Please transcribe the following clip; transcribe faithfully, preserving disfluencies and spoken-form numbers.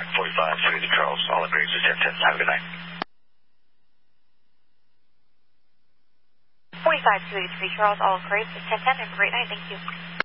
Contact forty-five three to Charles. All agrees to ten ten. Have a good night. forty-five two eighty-three Charles, all agrees to ten ten. Have a great night. Thank you.